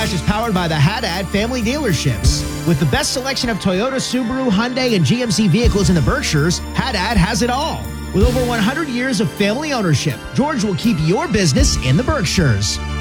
Garage is powered by the Haddad family dealerships. With the best selection of Toyota, Subaru, Hyundai, and GMC vehicles in the Berkshires, Haddad has it all. With over 100 years of family ownership, George will keep your business in the Berkshires.